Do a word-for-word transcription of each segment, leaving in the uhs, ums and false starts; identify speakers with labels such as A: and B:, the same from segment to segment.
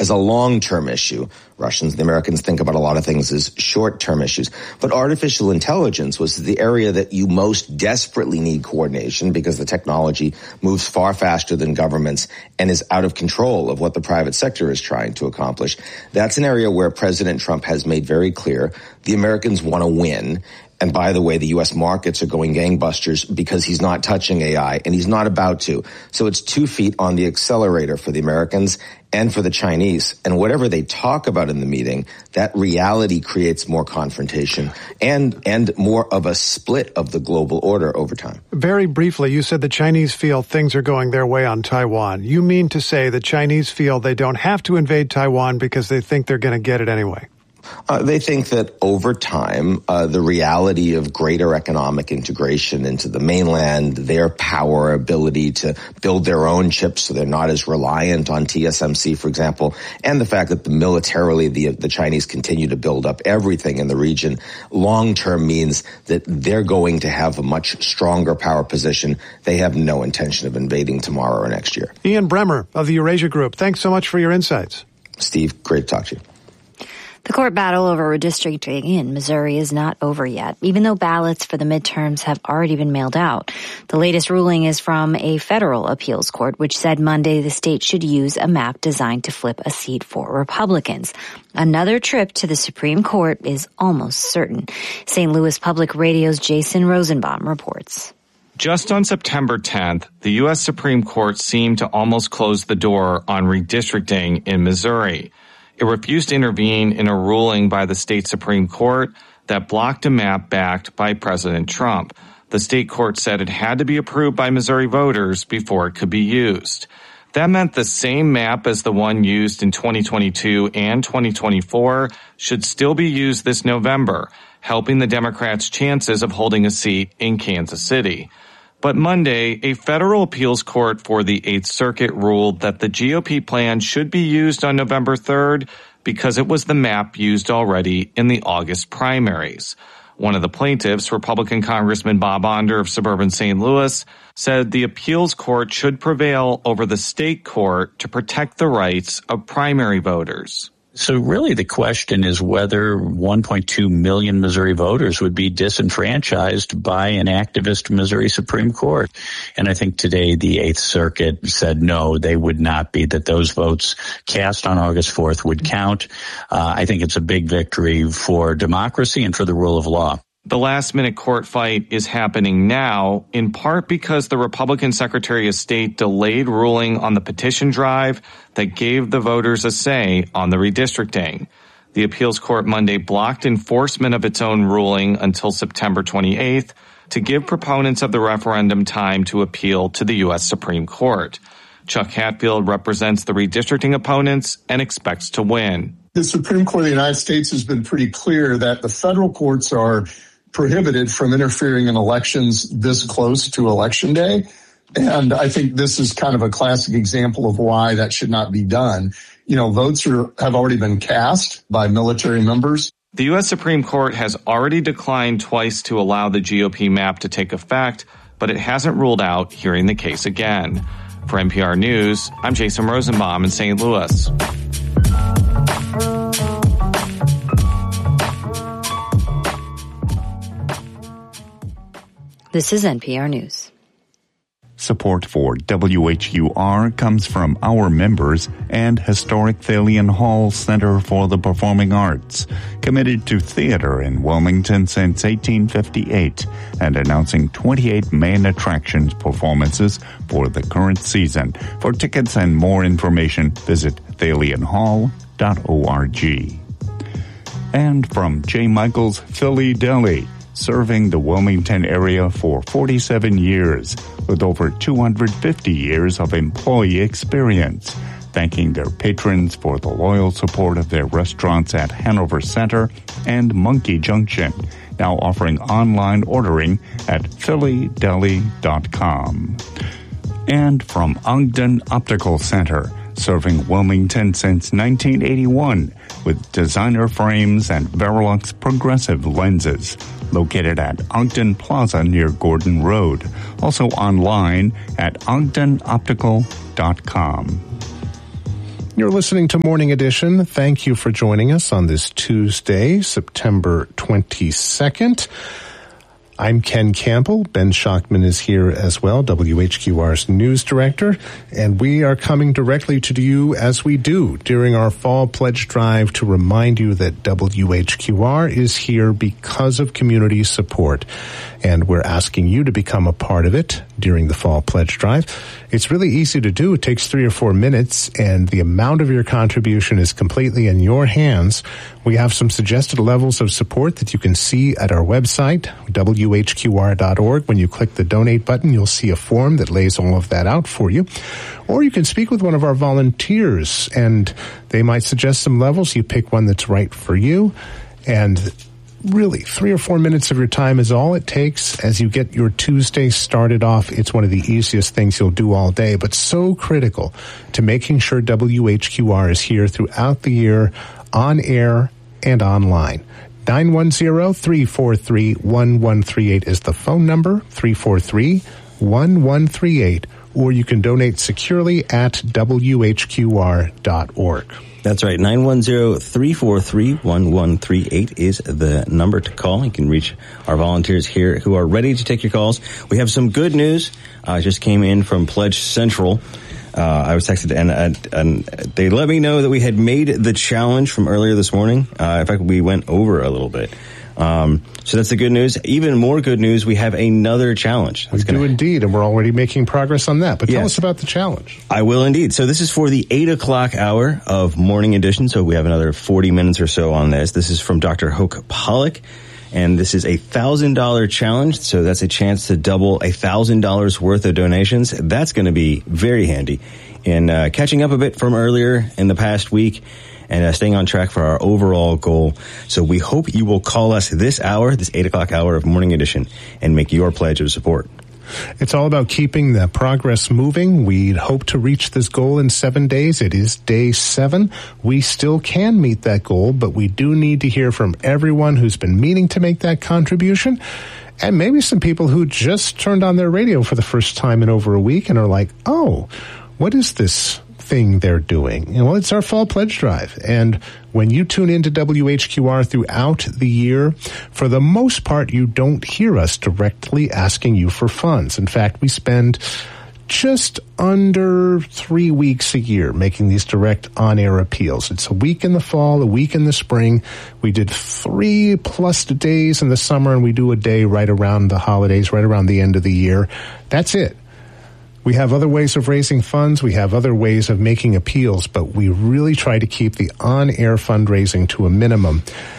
A: as a long-term issue. Russians and the Americans think about a lot of things as short-term issues. But artificial intelligence was the area that you most desperately need coordination because the technology moves far faster than governments and is out of control of what the private sector is trying to accomplish. That's an area where President Trump has made very clear the Americans want to win. And by the way, the U S markets are going gangbusters because he's not touching A I, and he's not about to. So it's two feet on the accelerator for the Americans and for the Chinese. And whatever they talk about in the meeting, that reality creates more confrontation and and more of a split of the global order over time.
B: Very briefly, you said the Chinese feel things are going their way on Taiwan. You mean to say the Chinese feel they don't have to invade Taiwan because they think they're going to get it anyway?
A: Uh, they think that over time, uh, the reality of greater economic integration into the mainland, their power, ability to build their own chips so they're not as reliant on T S M C, for example, and the fact that the militarily the, the Chinese continue to build up everything in the region long-term means that they're going to have a much stronger power position. They have no intention of invading tomorrow or next year.
B: Ian Bremmer of the Eurasia Group, thanks so much for your insights.
A: Steve, great to talk to you.
C: The court battle over redistricting in Missouri is not over yet, even though ballots for the midterms have already been mailed out. The latest ruling is from a federal appeals court, which said Monday the state should use a map designed to flip a seat for Republicans. Another trip to the Supreme Court is almost certain. Saint Louis Public Radio's Jason Rosenbaum reports.
D: Just on September tenth, the U S Supreme Court seemed to almost close the door on redistricting in Missouri. It refused to intervene in a ruling by the state Supreme Court that blocked a map backed by President Trump. The state court said it had to be approved by Missouri voters before it could be used. That meant the same map as the one used in twenty twenty-two and twenty twenty-four should still be used this November, helping the Democrats' chances of holding a seat in Kansas City. But Monday, a federal appeals court for the Eighth Circuit ruled that the G O P plan should be used on November third because it was the map used already in the August primaries. One of the plaintiffs, Republican Congressman Bob Onder of suburban Saint Louis, said the appeals court should prevail over the state court to protect the rights of primary voters.
E: So really the question is whether one point two million Missouri voters would be disenfranchised by an activist Missouri Supreme Court. And I think today the Eighth Circuit said no, they would not be, that those votes cast on August fourth would count. Uh, I think it's a big victory for democracy and for the rule of law.
D: The last-minute court fight is happening now, in part because the Republican Secretary of State delayed ruling on the petition drive that gave the voters a say on the redistricting. The appeals court Monday blocked enforcement of its own ruling until September twenty-eighth to give proponents of the referendum time to appeal to the U S Supreme Court. Chuck Hatfield represents the redistricting opponents and expects to win.
F: The Supreme Court of the United States has been pretty clear that the federal courts are prohibited from interfering in elections this close to Election Day. And I think this is kind of a classic example of why that should not be done. You know, votes are, have already been cast by military members.
D: The U S Supreme Court has already declined twice to allow the G O P map to take effect, but it hasn't ruled out hearing the case again. For N P R News, I'm Jason Rosenbaum in Saint Louis.
C: This is N P R News.
G: Support for W H U R comes from our members and Historic Thalian Hall Center for the Performing Arts, committed to theater in Wilmington since eighteen fifty-eight and announcing twenty-eight main attractions performances for the current season. For tickets and more information, visit thalian hall dot org. And from J. Michael's Philly Deli, serving the Wilmington area for forty-seven years with over two hundred fifty years of employee experience, thanking their patrons for the loyal support of their restaurants at Hanover Center and Monkey Junction, now offering online ordering at philly deli dot com. And from Ogden Optical Center, serving Wilmington since nineteen eighty-one with designer frames and Verilux progressive lenses, located at Ogden Plaza near Gordon Road. Also online at ogden optical dot com.
H: You're listening to Morning Edition. Thank you for joining us on this Tuesday, September twenty-second. I'm Ken Campbell. Ben Schachtman is here as well, W H Q R's news director, and we are coming directly to you as we do during our fall pledge drive to remind you that W H Q R is here because of community support, and we're asking you to become a part of it during the fall pledge drive. It's really easy to do. It takes three or four minutes, and the amount of your contribution is completely in your hands. We have some suggested levels of support that you can see at our website, W H Q R dot org. When you click the donate button, you'll see a form that lays all of that out for you. Or you can speak with one of our volunteers, and they might suggest some levels. You pick one that's right for you, and really, three or four minutes of your time is all it takes as you get your Tuesday started off. It's one of the easiest things you'll do all day, but so critical to making sure W H Q R is here throughout the year, on air and online. nine one zero, three four three, one one three eight is the phone number, three four three, one one three eight, or you can donate securely at W H Q R dot org.
I: That's right. nine one zero, three four three, one one three eight is the number to call. You can reach our volunteers here who are ready to take your calls. We have some good news. I uh, just came in from Pledge Central. Uh, I was texted, and, and, and they let me know that we had made the challenge from earlier this morning. Uh, in fact, we went over a little bit. Um, so that's the good news. Even more good news, we have another challenge.
H: That's we do gonna... indeed, and we're already making progress on that. But tell
I: yes.
H: us about the challenge.
I: I will indeed. So this is for the eight o'clock hour of Morning Edition. So we have another forty minutes or so on this. This is from Doctor Hoke Pollack, and this is a one thousand dollars challenge. So that's a chance to double one thousand dollars worth of donations. That's going to be very handy in uh, catching up a bit from earlier in the past week, and uh, staying on track for our overall goal. So we hope you will call us this hour, this eight o'clock hour of Morning Edition, and make your pledge of support.
H: It's all about keeping the progress moving. We hope to reach this goal in seven days. It is day seven. We still can meet that goal, but we do need to hear from everyone who's been meaning to make that contribution, and maybe some people who just turned on their radio for the first time in over a week and are like, oh, what is this thing they're doing? You know, it's our fall pledge drive. And when you tune into W H Q R throughout the year, for the most part, you don't hear us directly asking you for funds. In fact, we spend just under three weeks a year making these direct on-air appeals. It's a week in the fall, a week in the spring. We did three plus days in the summer, and we do a day right around the holidays, right around the end of the year. That's it. We have other ways of raising funds. We have other ways of making appeals, but we really try to keep the on-air fundraising to a minimum.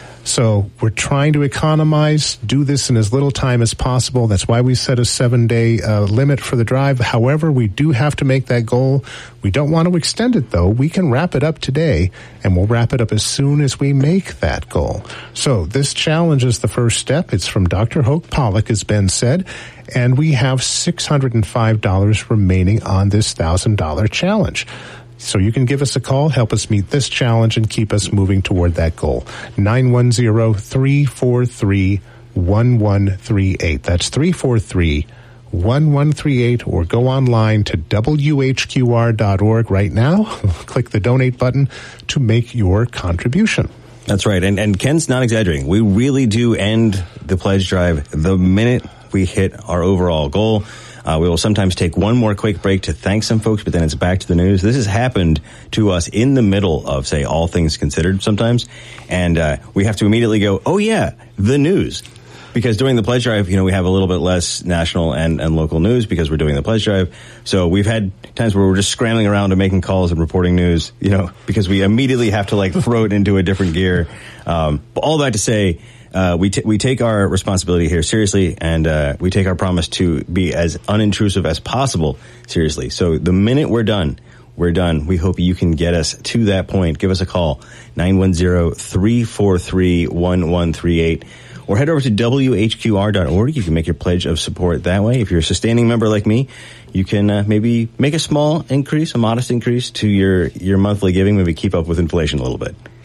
H: So we're trying to economize, do this in as little time as possible. That's why we set a seven-day uh, limit for the drive. However, we do have to make that goal. We don't want to extend it, though. We can wrap it up today, and we'll wrap it up as soon as we make that goal. So this challenge is the first step. It's from Doctor Hoke Pollack, as Ben said, and we have six hundred five dollars remaining on this one thousand dollars challenge. So you can give us a call, help us meet this challenge, and keep us moving toward that goal. nine one zero, three four three, one one three eight. That's three four three, one one three eight, or go online to W H Q R dot org right now. Click the donate button to make your contribution.
I: That's right. And, and Ken's not exaggerating. We really do end the pledge drive the minute we hit our overall goal. Uh, we will sometimes take one more quick break to thank some folks, but then it's back to the news. This has happened to us in the middle of, say, All Things Considered sometimes, and uh, we have to immediately go, oh, yeah, the news. Because during the pledge drive, you know, we have a little bit less national and, and local news because we're doing the pledge drive. So we've had times where we're just scrambling around and making calls and reporting news, you know, because we immediately have to, like, throw it into a different gear. Um, but all that to say, Uh, we t- we take our responsibility here seriously, and uh, we take our promise to be as unintrusive as possible seriously. So the minute we're done, we're done. We hope you can get us to that point. Give us a call, nine one zero, three four three, one one three eight, or head over to W H Q R dot org. You can make your pledge of support that way. If you're a sustaining member like me, you can uh, maybe make a small increase, a modest increase to your, your monthly giving, maybe keep up with inflation a little bit.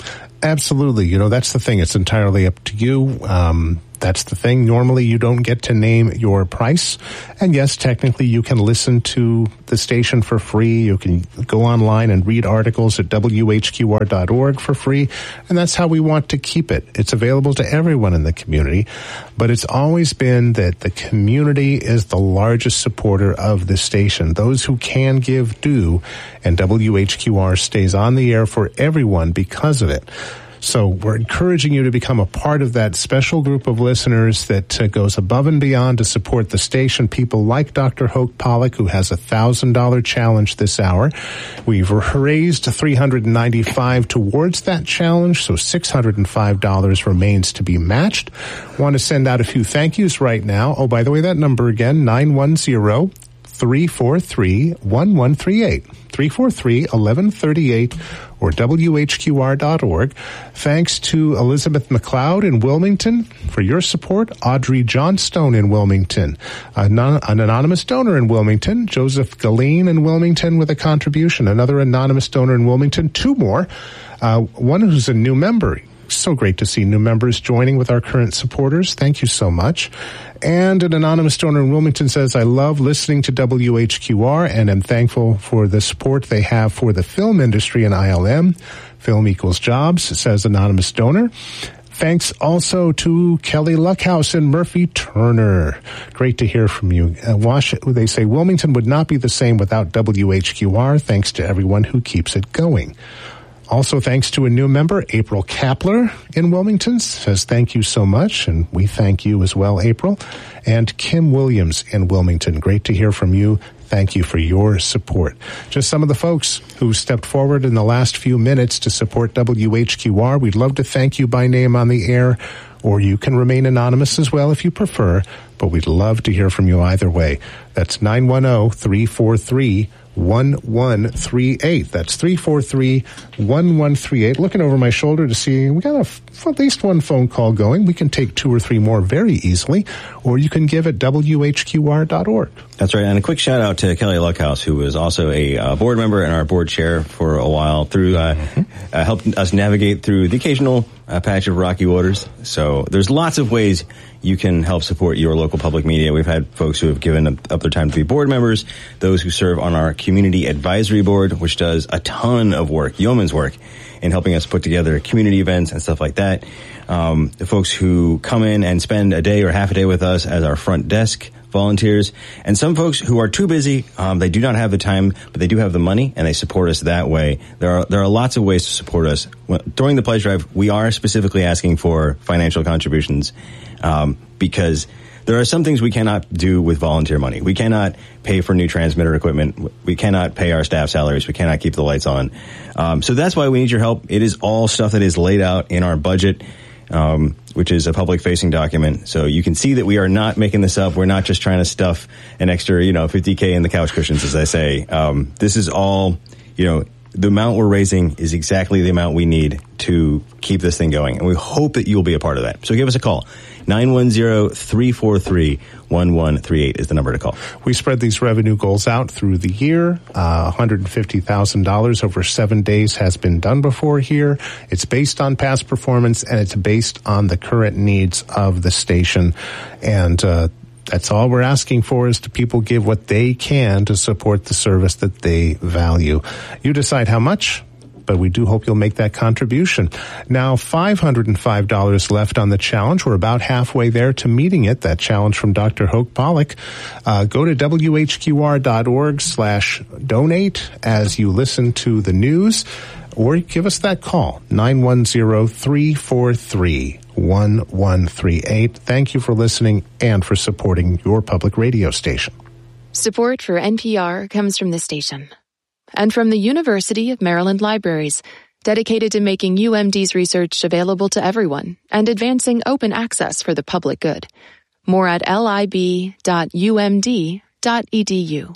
H: Absolutely. You know, that's the thing. It's entirely up to you. Um, that's the thing. Normally, you don't get to name your price. And yes, technically, you can listen to the station for free. You can go online and read articles at W H Q R dot org for free. And that's how we want to keep it. It's available to everyone in the community. But it's always been that the community is the largest supporter of the station. Those who can give do. And W H Q R stays on the air for everyone because of it. So we're encouraging you to become a part of that special group of listeners that uh, goes above and beyond to support the station. People like Doctor Hoke Pollack, who has a one thousand dollars challenge this hour. We've raised three hundred ninety-five dollars towards that challenge, so six hundred five dollars remains to be matched. Want to send out a few thank yous right now. Oh, by the way, that number again, nine one zero, three four three, one one three eight. three four three, one one three eight or W H Q R dot org. Thanks to Elizabeth McLeod in Wilmington for your support. Audrey Johnstone in Wilmington. An, an anonymous donor in Wilmington. Joseph Galeen in Wilmington with a contribution. Another anonymous donor in Wilmington. Two more. Uh, one who's a new member. So great to see new members joining with our current supporters. Thank you so much. And an anonymous donor in Wilmington says, I love listening to W H Q R and am thankful for the support they have for the film industry in I L M. Film equals jobs, says anonymous donor. Thanks also to Kelly Luckhouse and Murphy Turner. Great to hear from you. Uh, Wash, they say Wilmington would not be the same without W H Q R. Thanks to everyone who keeps it going. Also, thanks to a new member, April Kapler in Wilmington, says thank you so much, and we thank you as well, April. And Kim Williams in Wilmington, great to hear from you. Thank you for your support. Just some of the folks who stepped forward in the last few minutes to support W H Q R. We'd love to thank you by name on the air, or you can remain anonymous as well if you prefer, but we'd love to hear from you either way. That's nine one zero, three four three, one one three eight. That's three four three, one one three eight. Looking over my shoulder to see, we got a, at least one phone call going. We can take two or three more very easily, or you can give at W H Q R dot org.
I: That's right. And a quick shout out to Kelly Luckhouse, who was also a uh, board member and our board chair for a while through, uh, mm-hmm. uh, helped us navigate through the occasional uh, patch of rocky waters. So there's lots of ways you can help support your local public media. We've had folks who have given up their time to be board members, those who serve on our community advisory board, which does a ton of work, yeoman's work, in helping us put together community events and stuff like that. Um, the folks who come in and spend a day or half a day with us as our front desk volunteers, and some folks who are too busy, um, they do not have the time, but they do have the money, and they support us that way. There are there are lots of ways to support us. During the pledge drive, we are specifically asking for financial contributions, um, because there are some things we cannot do with volunteer money. We cannot pay for new transmitter equipment. We cannot pay our staff salaries. We cannot keep the lights on. Um, so that's why we need your help. It is all stuff that is laid out in our budget, um, which is a public-facing document. So you can see that we are not making this up. We're not just trying to stuff an extra, you know, fifty K in the couch cushions, as I say. Um, this is all, you know, the amount we're raising is exactly the amount we need to keep this thing going. And we hope that you'll be a part of that. So give us a call. nine one zero, three four three, one one three eight is the number to call.
H: We spread these revenue goals out through the year. Uh, one hundred fifty thousand dollars over seven days has been done before here. It's based on past performance, and it's based on the current needs of the station. And uh, that's all we're asking for, is to people give what they can to support the service that they value. You decide how much, but we do hope you'll make that contribution. Now, five hundred five dollars left on the challenge. We're about halfway there to meeting it, that challenge from Doctor Hoke Pollack. Uh, go to W H Q R dot org slash donate as you listen to the news, or give us that call, nine one zero, three four three, one one three eight. Thank you for listening and for supporting your public radio station.
J: Support for N P R comes from this station and from the University of Maryland Libraries, dedicated to making U M D's research available to everyone and advancing open access for the public good. More at lib dot u m d dot e d u.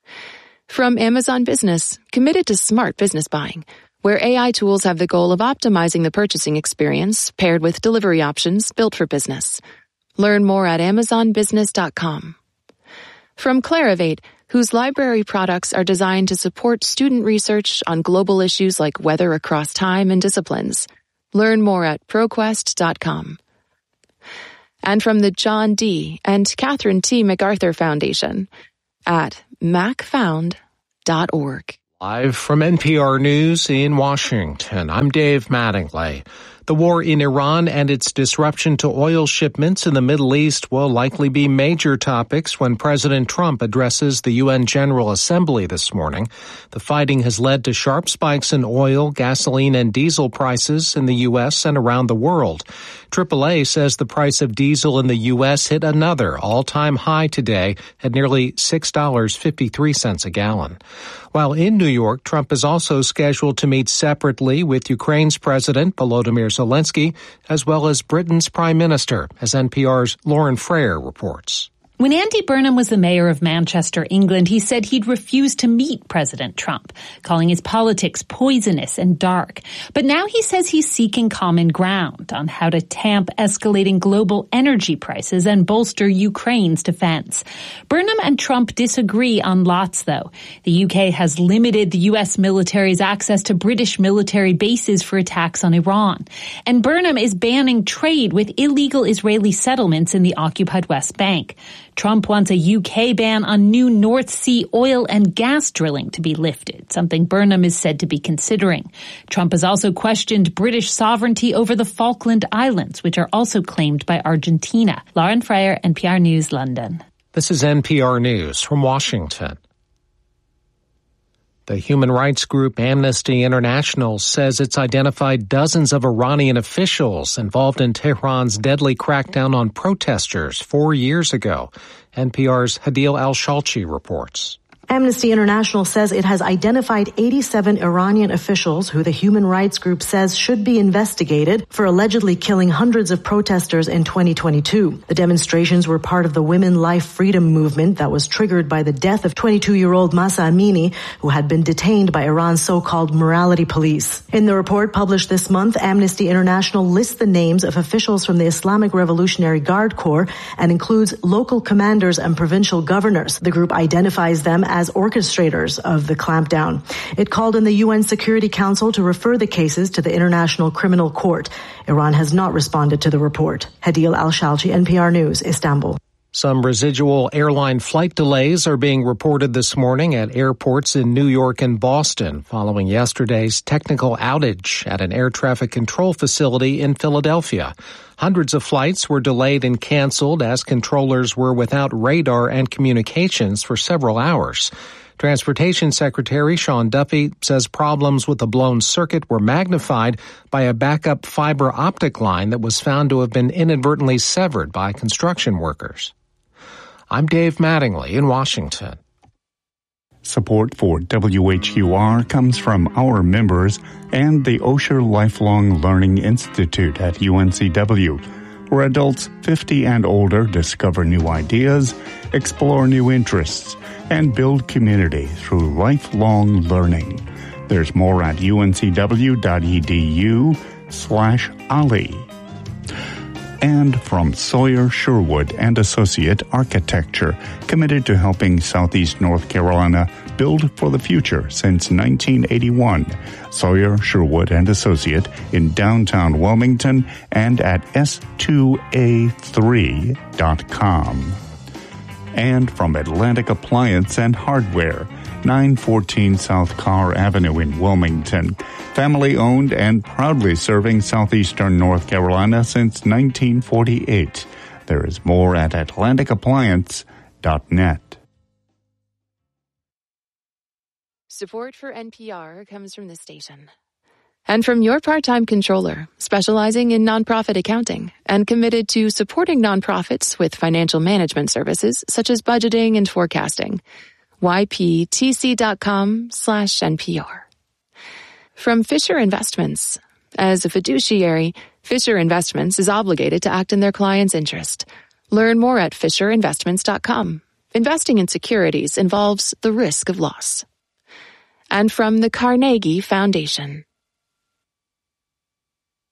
J: From Amazon Business, committed to smart business buying, where A I tools have the goal of optimizing the purchasing experience paired with delivery options built for business. Learn more at amazon business dot com. From Clarivate, whose library products are designed to support student research on global issues like weather across time and disciplines. Learn more at ProQuest dot com. And from the John D. and Catherine T. MacArthur Foundation at mac found dot org.
K: Live from N P R News in Washington, I'm Dave Mattingly. The war in Iran and its disruption to oil shipments in the Middle East will likely be major topics when President Trump addresses the U N General Assembly this morning. The fighting has led to sharp spikes in oil, gasoline, and diesel prices in the U S and around the world. triple A says the price of diesel in the U S hit another all-time high today at nearly six dollars and fifty-three cents a gallon. While in New York, Trump is also scheduled to meet separately with Ukraine's President Volodymyr Zelensky, as well as Britain's Prime Minister, as N P R's Lauren Frayer reports.
L: When Andy Burnham was the mayor of Manchester, England, he said he'd refuse to meet President Trump, calling his politics poisonous and dark. But now he says he's seeking common ground on how to tamp escalating global energy prices and bolster Ukraine's defense. Burnham and Trump disagree on lots, though. The U K has limited the U S military's access to British military bases for attacks on Iran. And Burnham is banning trade with illegal Israeli settlements in the occupied West Bank. Trump wants a U K ban on new North Sea oil and gas drilling to be lifted, something Burnham is said to be considering. Trump has also questioned British sovereignty over the Falkland Islands, which are also claimed by Argentina. Lauren Frayer, N P R News, London.
K: This is N P R News from Washington. The human rights group Amnesty International says it's identified dozens of Iranian officials involved in Tehran's deadly crackdown on protesters four years ago. N P R's Hadil Al-Shalchi reports.
M: Amnesty International says it has identified eighty-seven Iranian officials who the human rights group says should be investigated for allegedly killing hundreds of protesters in twenty twenty-two. The demonstrations were part of the Women Life Freedom movement that was triggered by the death of twenty-two-year-old Mahsa Amini, who had been detained by Iran's so-called morality police. In the report published this month, Amnesty International lists the names of officials from the Islamic Revolutionary Guard Corps and includes local commanders and provincial governors. The group identifies them as as orchestrators of the clampdown. It called on the U N Security Council to refer the cases to the International Criminal Court. Iran has not responded to the report. Hadil Al-Shalchi, N P R News, Istanbul.
K: Some residual airline flight delays are being reported this morning at airports in New York and Boston following yesterday's technical outage at an air traffic control facility in Philadelphia. Hundreds of flights were delayed and canceled as controllers were without radar and communications for several hours. Transportation Secretary Sean Duffy says problems with the blown circuit were magnified by a backup fiber optic line that was found to have been inadvertently severed by construction workers. I'm Dave Mattingly in Washington.
G: Support for W H U R comes from our members and the Osher Lifelong Learning Institute at U N C W, where adults fifty and older discover new ideas, explore new interests, and build community through lifelong learning. There's more at uncw.edu slash Ali. And from Sawyer Sherwood and Associate Architecture, committed to helping Southeast North Carolina build for the future since nineteen eighty-one. Sawyer Sherwood and Associate in downtown Wilmington and at S two A three dot com. And from Atlantic Appliance and Hardware, nine fourteen South Carr Avenue in Wilmington. Family-owned and proudly serving southeastern North Carolina since nineteen forty-eight. There is more at atlantic appliance dot net.
J: Support for N P R comes from this station. And from your part-time controller, specializing in nonprofit accounting and committed to supporting nonprofits with financial management services such as budgeting and forecasting. yptc.com slash NPR. From Fisher Investments. As a fiduciary, Fisher Investments is obligated to act in their client's interest. Learn more at fisher investments dot com. Investing in securities involves the risk of loss. And from the Carnegie Foundation.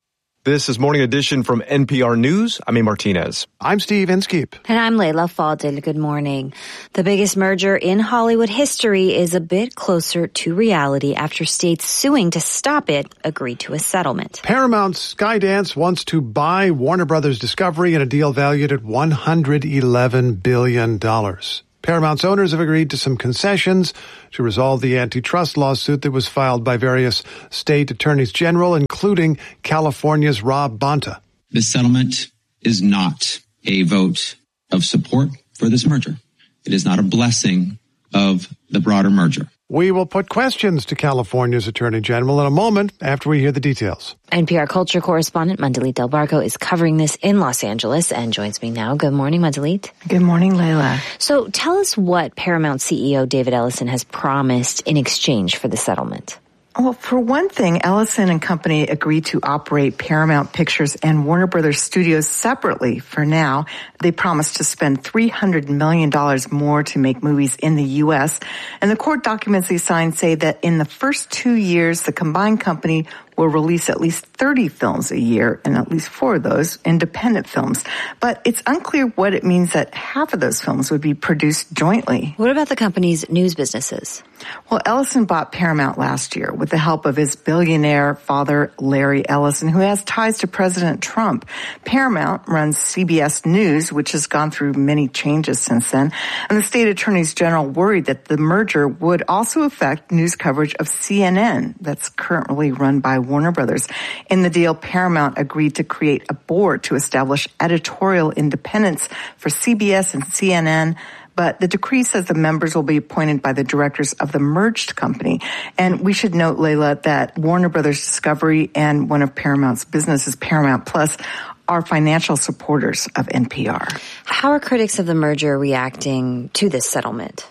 N: This is Morning Edition from N P R News. I'm A. Martinez.
B: I'm Steve Inskeep.
C: And I'm Layla Fadil. Good morning. The biggest merger in Hollywood history is a bit closer to reality after states suing to stop it agreed to a settlement.
B: Paramount's Skydance wants to buy Warner Brothers Discovery in a deal valued at one hundred eleven billion dollars. Paramount's owners have agreed to some concessions to resolve the antitrust lawsuit that was filed by various state attorneys general, including California's Rob Bonta.
O: This settlement is not a vote of support for this merger. It is not a blessing of the broader merger.
B: We will put questions to California's Attorney General in a moment after we hear the details.
C: N P R culture correspondent Mandalit Del Barco is covering this in Los Angeles and joins me now. Good morning, Mandalit.
P: Good morning, Layla.
C: So tell us what Paramount C E O David Ellison has promised in exchange for the settlement.
P: Well, for one thing, Ellison and Company agreed to operate Paramount Pictures and Warner Brothers Studios separately for now. They promised to spend three hundred million dollars more to make movies in the U S. And the court documents they signed say that in the first two years, the combined company will release at least thirty films a year, and at least four of those independent films. But it's unclear what it means that half of those films would be produced jointly.
C: What about the company's news businesses?
P: Well, Ellison bought Paramount last year with the help of his billionaire father, Larry Ellison, who has ties to President Trump. Paramount runs C B S News, which has gone through many changes since then. And the state attorneys general worried that the merger would also affect news coverage of C N N, that's currently run by Warner Brothers. In the deal, Paramount agreed to create a board to establish editorial independence for C B S and C N N. But the decree says the members will be appointed by the directors of the merged company. And we should note, Layla, that Warner Brothers Discovery and one of Paramount's businesses, Paramount Plus, are financial supporters of N P R.
C: How are critics of the merger reacting to this settlement?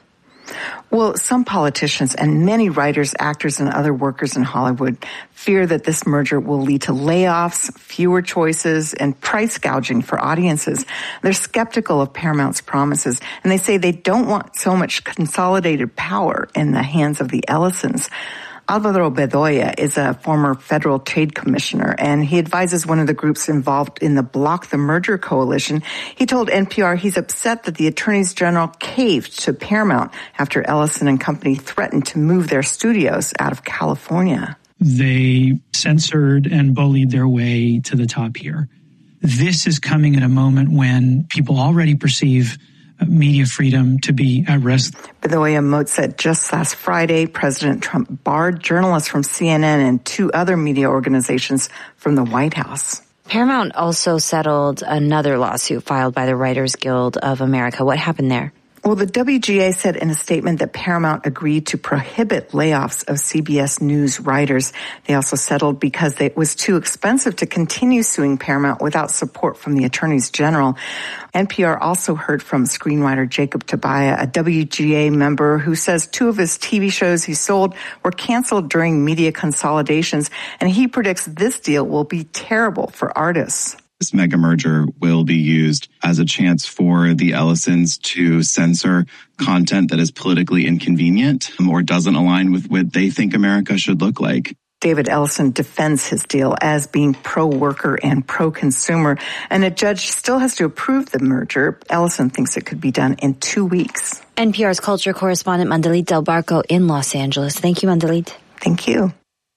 P: Well, some politicians and many writers, actors, and other workers in Hollywood fear that this merger will lead to layoffs, fewer choices, and price gouging for audiences. They're skeptical of Paramount's promises, and they say they don't want so much consolidated power in the hands of the Ellisons. Alvaro Bedoya is a former federal trade commissioner, and he advises one of the groups involved in the Block the Merger coalition. He told N P R he's upset that the attorneys general caved to Paramount after Ellison and Company threatened to move their studios out of California.
Q: They censored and bullied their way to the top here. This is coming at a moment when people already perceive media freedom to be at risk.
P: Bedoya Moat said just last Friday, President Trump barred journalists from C N N and two other media organizations from the White House.
C: Paramount also settled another lawsuit filed by the Writers Guild of America. What happened there?
P: Well, the W G A said in a statement that Paramount agreed to prohibit layoffs of C B S News writers. They also settled because it was too expensive to continue suing Paramount without support from the attorneys general. N P R also heard from screenwriter Jacob Tobiah, a W G A member who says two of his T V shows he sold were canceled during media consolidations, and he predicts this deal will be terrible for artists.
R: This mega merger will be used as a chance for the Ellisons to censor content that is politically inconvenient or doesn't align with what they think America should look like.
P: David Ellison defends his deal as being pro-worker and pro-consumer, and a judge still has to approve the merger. Ellison thinks it could be done in two weeks.
C: N P R's culture correspondent Mandalit Del Barco in Los Angeles. Thank you, Mandalit.
P: Thank you.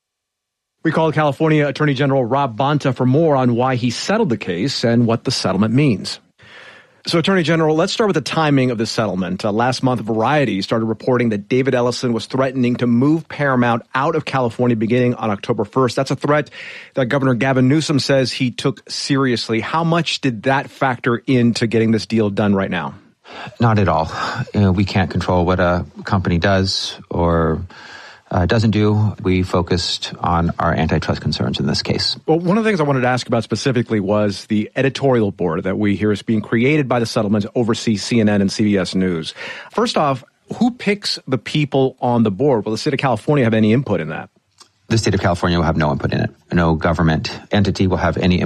N: We called California Attorney General Rob Bonta for more on why he settled the case and what the settlement means. So, Attorney General, let's start with the timing of the settlement. Uh, last month, Variety started reporting that David Ellison was threatening to move Paramount out of California beginning on October first. That's a threat that Governor Gavin Newsom says he took seriously. How much did that factor into getting this deal done right now?
S: Not at all. You know, we can't control what a company does or Uh, doesn't do. We focused on our antitrust concerns in this case.
N: Well, one of the things I wanted to ask about specifically was the editorial board that we hear is being created by the settlement to oversee C N N and C B S News. First off, who picks the people on the board? Will the state of California have any input in that?
S: The state of California will have no input in it. No government entity will have any input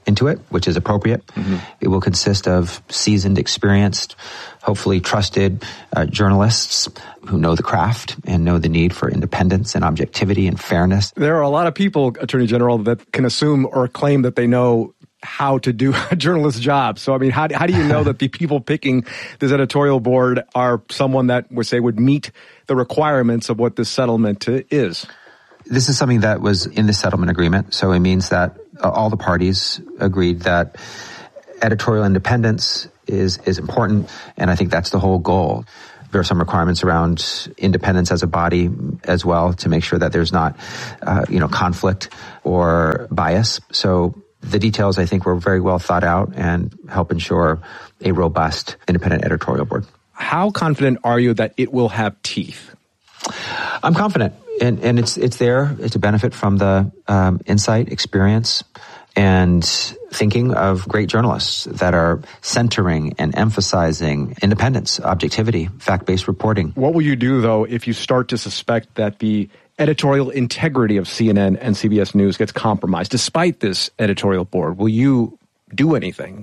S: into it, which is appropriate. Mm-hmm. It will consist of seasoned, experienced, hopefully trusted uh, journalists who know the craft and know the need for independence and objectivity and fairness.
N: There are a lot of people, Attorney General, that can assume or claim that they know how to do a journalist's job. So, I mean, how, how do you know that the people picking this editorial board are someone that would say would meet the requirements of what this settlement is?
S: This is something that was in the settlement agreement. So it means that uh, all the parties agreed that editorial independence is, is important. And I think that's the whole goal. There are some requirements around independence as a body as well to make sure that there's not, uh, you know, conflict or bias. So the details, I think, were very well thought out and help ensure a robust independent editorial board.
N: How confident are you that it will have teeth?
S: I'm confident, and, and it's it's there. It's a benefit from the um, insight, experience, and thinking of great journalists that are centering and emphasizing independence, objectivity, fact-based reporting.
N: What will you do, though, if you start to suspect that the editorial integrity of C N N and C B S News gets compromised despite this editorial board? Will you do anything?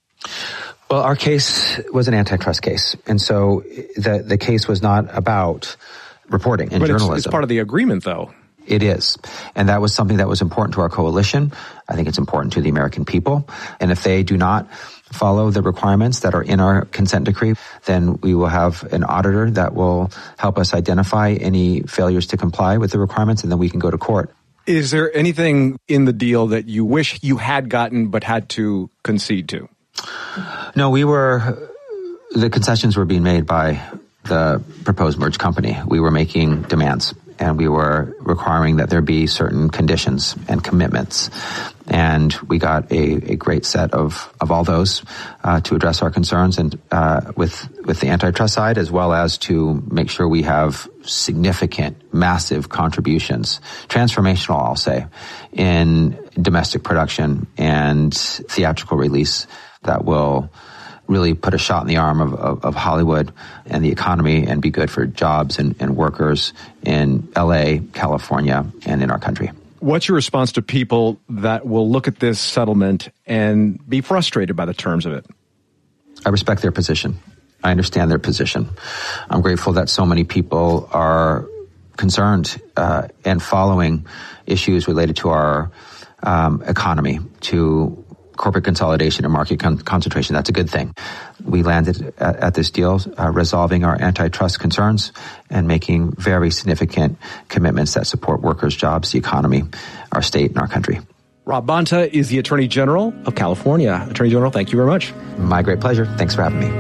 S: Well, our case was an antitrust case, and so the the case was not about reporting and
N: but
S: journalism.
N: It's, it's part of the agreement, though.
S: It is. And that was something that was important to our coalition. I think it's important to the American people. And if they do not follow the requirements that are in our consent decree, then we will have an auditor that will help us identify any failures to comply with the requirements, and then we can go to court.
N: Is there anything in the deal that you wish you had gotten but had to concede to?
S: No, we were, the concessions were being made by the proposed merged company. We were making demands, and we were requiring that there be certain conditions and commitments. And we got a, a great set of, of all those uh, to address our concerns and uh, with with the antitrust side, as well as to make sure we have significant, massive contributions, transformational, I'll say, in domestic production and theatrical release that will really put a shot in the arm of, of, of Hollywood and the economy and be good for jobs and, and workers in L A, California, and in our country.
N: What's your response to people that will look at this settlement and be frustrated by the terms of it?
S: I respect their position. I understand their position. I'm grateful that so many people are concerned uh, and following issues related to our um, economy, to corporate consolidation and market con- concentration. That's a good thing. We landed at, at this deal, uh, resolving our antitrust concerns and making very significant commitments that support workers, jobs, the economy, our state, and our country.
N: Rob Bonta is the Attorney General of California. Attorney General, thank you very much.
S: My great pleasure. Thanks for having me.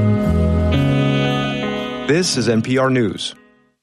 N: This is N P R News.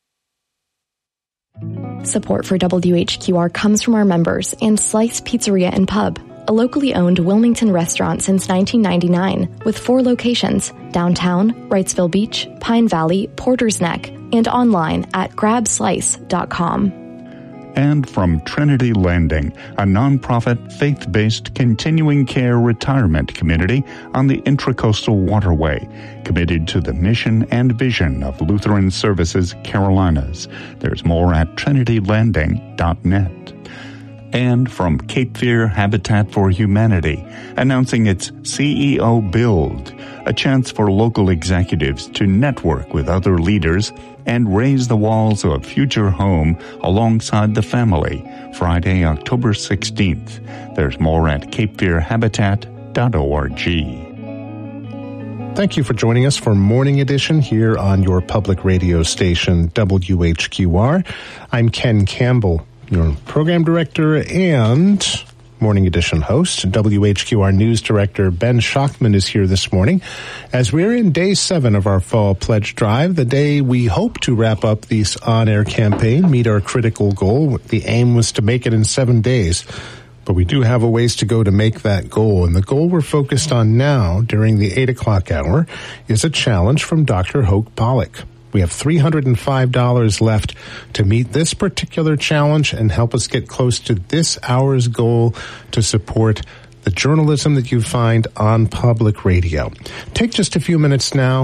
T: Support for W H Q R comes from our members and Slice Pizzeria and Pub, a locally owned Wilmington restaurant since nineteen ninety-nine, with four locations: downtown, Wrightsville Beach, Pine Valley, Porter's Neck, and online at grab slice dot com.
G: And from Trinity Landing, a nonprofit, faith-based continuing care retirement community on the Intracoastal Waterway, committed to the mission and vision of Lutheran Services Carolinas. There's more at trinity landing dot net. And from Cape Fear Habitat for Humanity, announcing its C E O Build, a chance for local executives to network with other leaders and raise the walls of a future home alongside the family, Friday, October sixteenth. There's more at cape fear habitat dot org.
H: Thank you for joining us for Morning Edition here on your public radio station, W H Q R. I'm Ken Campbell, your program director and Morning Edition host. W H Q R News Director Ben Schachtman is here this morning as we're in day seven of our Fall Pledge Drive, the day we hope to wrap up this on-air campaign, meet our critical goal. The aim was to make it in seven days, but we do have a ways to go to make that goal. And the goal we're focused on now during the eight o'clock hour is a challenge from Doctor Hoke Pollack. We have three hundred five dollars left to meet this particular challenge and help us get close to this hour's goal to support the journalism that you find on public radio. Take just a few minutes now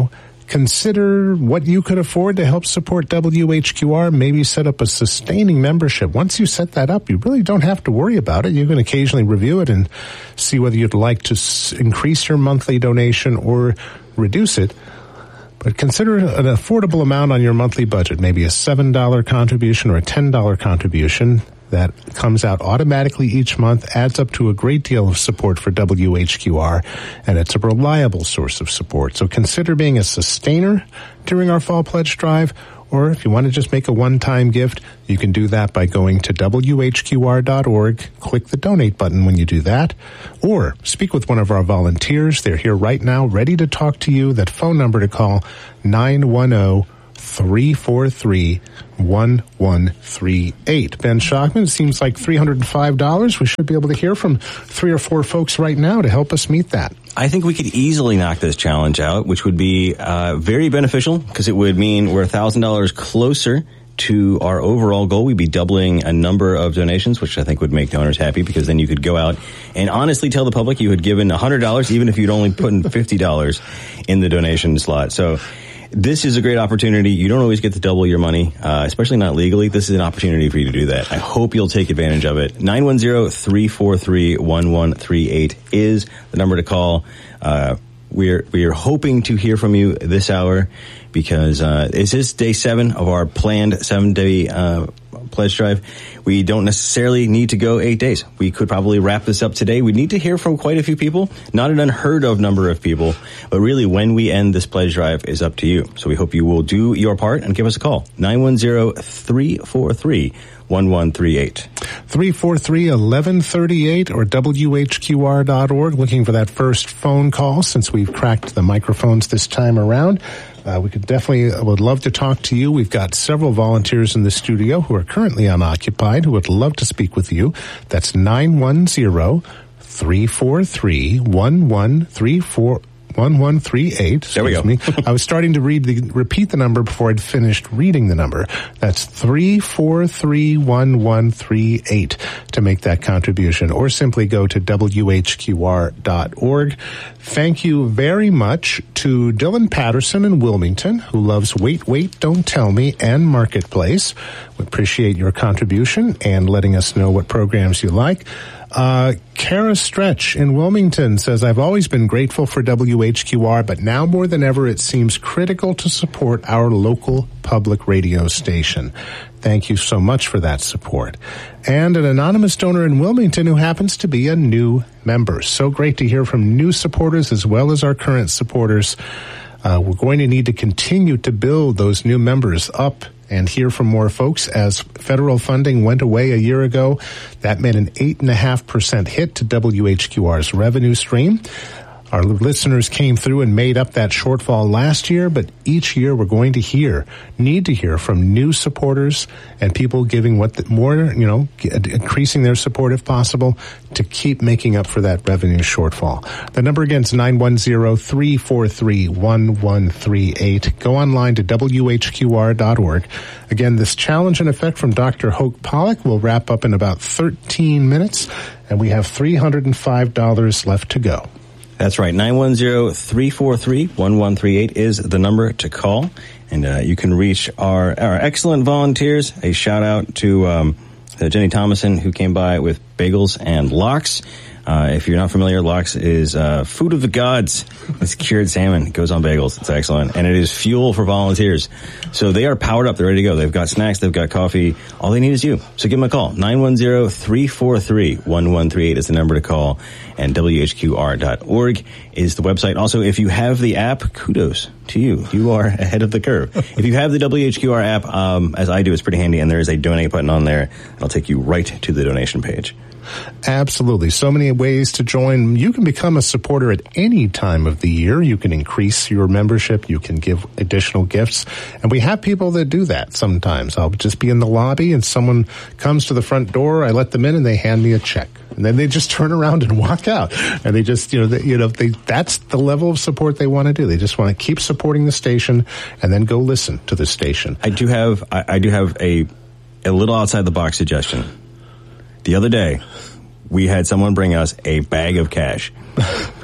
H: consider what you could afford to help support W H Q R. Maybe set up a sustaining membership. Once you set that up, you really don't have to worry about it. You can occasionally review it and see whether you'd like to s- increase your monthly donation or reduce it. But consider an affordable amount on your monthly budget, maybe a seven dollars contribution or a ten dollars contribution that comes out automatically each month, adds up to a great deal of support for W H Q R, and it's a reliable source of support. So consider being a sustainer during our Fall Pledge Drive, or if you want to just make a one-time gift, you can do that by going to W H Q R dot org, click the donate button when you do that, or speak with one of our volunteers. They're here right now, ready to talk to you. That phone number to call, nine one zero, three four three, one one three eight. Ben Schachtman, it seems like three hundred five dollars. We should be able to hear from three or four folks right now to help us meet that.
I: I think we could easily knock this challenge out, which would be uh, very beneficial because it would mean we're one thousand dollars closer to our overall goal. We'd be doubling a number of donations, which I think would make donors happy because then you could go out and honestly tell the public you had given one hundred dollars, even if you'd only put in fifty dollars in the donation slot. So this is a great opportunity. You don't always get to double your money, uh, especially not legally. This is an opportunity for you to do that. I hope you'll take advantage of it. nine one zero, three four three, one one three eight is the number to call. Uh, we're, we're hoping to hear from you this hour because, uh, this is day seven of our planned seven day, uh, pledge drive. We don't necessarily need to go eight days. We could probably wrap this up today. We need to hear from quite a few people, not an unheard of number of people, but really when we end this pledge drive is up to you. So we hope you will do your part and give us a call. nine one zero, three four three, one one three eight.
H: three four three, one one three eight or W H Q R dot org. Looking for that first phone call since we've cracked the microphones this time around. Uh, we could definitely uh, would love to talk to you. We've got several volunteers in the studio who are currently unoccupied who would love to speak with you. That's nine one zero, three four three, one one three four. one one three eight.
I: There we go.
H: Me. I was starting to read the, repeat the number before I'd finished reading the number. That's three four three, one one three eight to make that contribution, or simply go to W H Q R dot org. Thank you very much to Dylan Patterson in Wilmington, who loves Wait, Wait, Don't Tell Me and Marketplace. We appreciate your contribution and letting us know what programs you like. Uh, Kara Stretch in Wilmington says, I've always been grateful for W H Q R, but now more than ever, it seems critical to support our local public radio station. Thank you so much for that support. And an anonymous donor in Wilmington who happens to be a new member. So great to hear from new supporters as well as our current supporters. Uh, we're going to need to continue to build those new members up and hear from more folks as federal funding went away a year ago. That meant an eight point five percent hit to W H Q R's revenue stream. Our listeners came through and made up that shortfall last year, but each year we're going to hear, need to hear from new supporters and people giving what the, more, you know, increasing their support if possible to keep making up for that revenue shortfall. The number again is nine one zero, three four three, one one three eight. Go online to W H Q R dot org. Again, this challenge in effect from Doctor Hoke Pollack will wrap up in about thirteen minutes, and we have three hundred five dollars left to go.
I: That's right. nine one zero, three four three, one one three eight is the number to call. And uh, you can reach our, our excellent volunteers. A shout out to um, Jenny Thomason, who came by with bagels and lox. Uh, if you're not familiar, lox is uh, food of the gods. It's cured salmon. It goes on bagels. It's excellent. And it is fuel for volunteers. So they are powered up. They're ready to go. They've got snacks. They've got coffee. All they need is you. So give them a call. nine one zero, three four three, one one three eight is the number to call. And W H Q R dot org is the website. Also, if you have the app, kudos to you. You are ahead of the curve. If you have the W H Q R app, um, as I do, it's pretty handy. And there is a donate button on there. It'll take you right to the donation page.
H: Absolutely. So many ways to join. You can become a supporter at any time of the year. You can increase your membership. You can give additional gifts. And we have people that do that sometimes. I'll just be in the lobby and someone comes to the front door. I let them in and they hand me a check. And then they just turn around and walk out. And they just, you know, they, you know, they, that's the level of support they want to do. They just want to keep supporting the station and then go listen to the station.
I: I do have, I, I do have a, a little outside the box suggestion. The other day, we had someone bring us a bag of cash.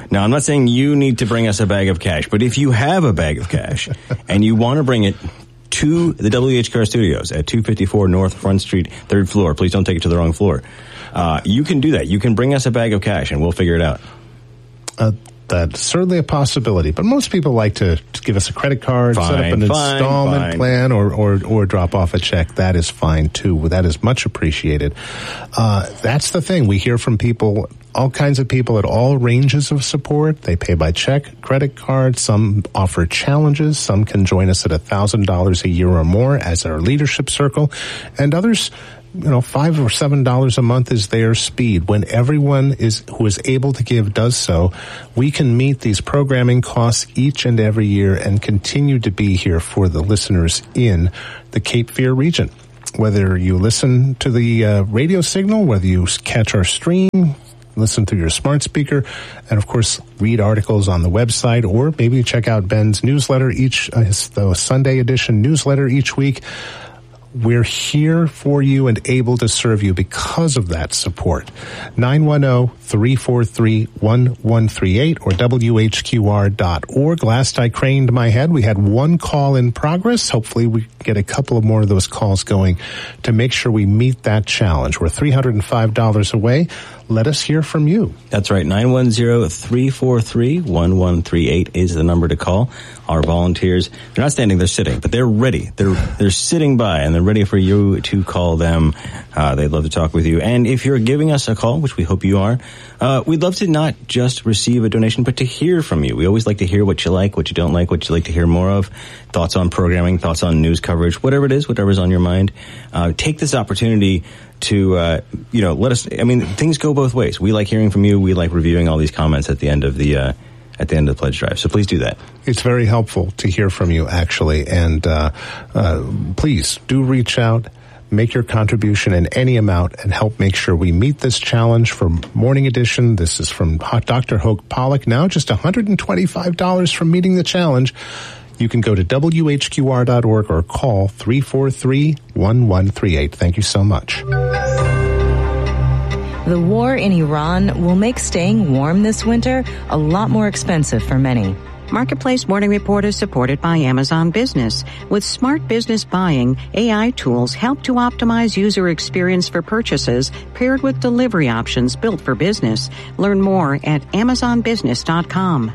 I: Now, I'm not saying you need to bring us a bag of cash, but if you have a bag of cash and you want to bring it to the W H K R studios at two fifty-four North Front Street, third floor, please don't take it to the wrong floor. Uh, you can do that. You can bring us a bag of cash and we'll figure it out.
H: Uh, that's certainly a possibility, but most people like to, to give us a credit card,
I: fine,
H: set up an
I: fine,
H: installment
I: fine.
H: plan, or, or or drop off a check. That is fine too. That is much appreciated. Uh, that's the thing. We hear from people, all kinds of people at all ranges of support. They pay by check, credit card. Some offer challenges. Some can join us at a thousand dollars a year or more as our leadership circle, and others, you know, five or seven dollars a month is their speed. When everyone is who is able to give does so, we can meet these programming costs each and every year and continue to be here for the listeners in the Cape Fear region. Whether you listen to the uh, radio signal, whether you catch our stream, listen through your smart speaker, and of course read articles on the website, or maybe check out Ben's newsletter each uh, the Sunday edition newsletter each week. We're here for you and able to serve you because of that support. nine one zero, three four three, one one three eight or W H Q R dot org. Last I craned my head, we had one call in progress. Hopefully we get a couple of more of those calls going to make sure we meet that challenge. We're three hundred five dollars away. Let us hear from you.
I: That's right. nine one zero, three four three, one one three eight is the number to call. Our volunteers, they're not standing, they're sitting, but they're ready. They're they're sitting by, and they're ready for you to call them. Uh, they'd love to talk with you. And if you're giving us a call, which we hope you are, uh, we'd love to not just receive a donation, but to hear from you. We always like to hear what you like, what you don't like, what you'd like to hear more of, thoughts on programming, thoughts on news coverage, whatever it is, whatever's on your mind. Uh, take this opportunity to, uh, you know, let us, I mean, things go both ways. We like hearing from you. We like reviewing all these comments at the end of the, uh, at the end of the pledge drive. So please do that.
H: It's very helpful to hear from you, actually. And, uh, uh, please do reach out, make your contribution in any amount, and help make sure we meet this challenge for Morning Edition. This is from Doctor Hoke Pollock. Now just one hundred twenty-five dollars from meeting the challenge. You can go to W H Q R dot org or call three four three, one one three eight. Thank you so much.
U: The war in Iran will make staying warm this winter a lot more expensive for many.
V: Marketplace Morning Report is supported by Amazon Business. With smart business buying, A I tools help to optimize user experience for purchases paired with delivery options built for business. Learn more at amazon business dot com.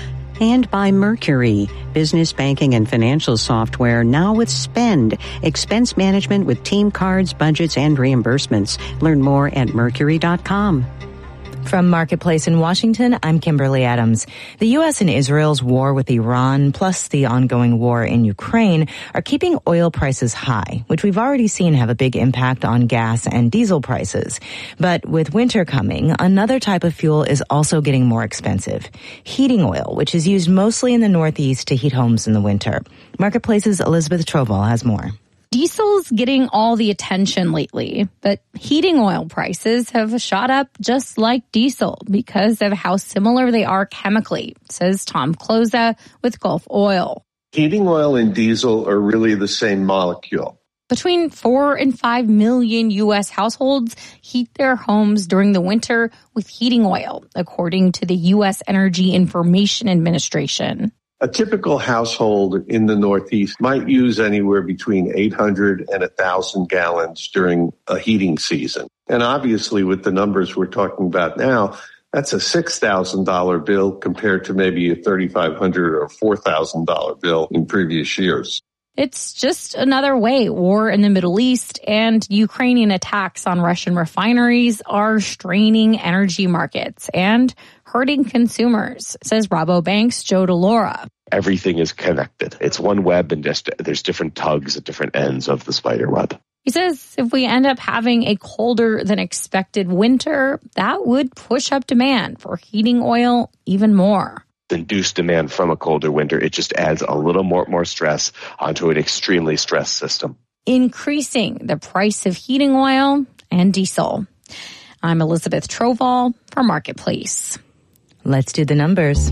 V: And by Mercury, business banking and financial software now with Spend, expense management with team cards, budgets, and reimbursements. Learn more at mercury dot com.
U: From Marketplace in Washington, I'm Kimberly Adams. The U S and Israel's war with Iran, plus the ongoing war in Ukraine, are keeping oil prices high, which we've already seen have a big impact on gas and diesel prices. But with winter coming, another type of fuel is also getting more expensive. Heating oil, which is used mostly in the Northeast to heat homes in the winter. Marketplace's Elizabeth Troval has more.
W: Diesel's getting all the attention lately, but heating oil prices have shot up just like diesel because of how similar they are chemically, says Tom Cloza with Gulf Oil.
X: Heating oil and diesel are really the same molecule.
W: Between four and five million U S households heat their homes during the winter with heating oil, according to the U S Energy Information Administration.
X: A typical household in the Northeast might use anywhere between eight hundred and one thousand gallons during a heating season. And obviously, with the numbers we're talking about now, that's a six thousand dollars bill compared to maybe a thirty-five hundred dollars or four thousand dollars bill in previous years.
W: It's just another way war in the Middle East and Ukrainian attacks on Russian refineries are straining energy markets and hurting consumers, says Rabobank's Joe DeLaura.
Y: Everything is connected. It's one web and just there's different tugs at different ends of the spider web.
W: He says if we end up having a colder than expected winter, that would push up demand for heating oil even more.
Y: Induced demand from a colder winter, it just adds a little more, more stress onto an extremely stressed system,
W: increasing the price of heating oil and diesel. I'm Elizabeth Troval for Marketplace.
U: Let's do the numbers.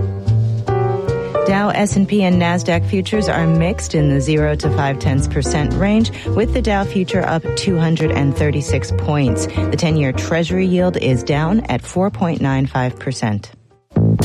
U: Dow, S and P, and NASDAQ futures are mixed in the zero to five tenths percent range, with the Dow future up two hundred thirty-six points. The ten-year Treasury yield is down at four point nine five percent.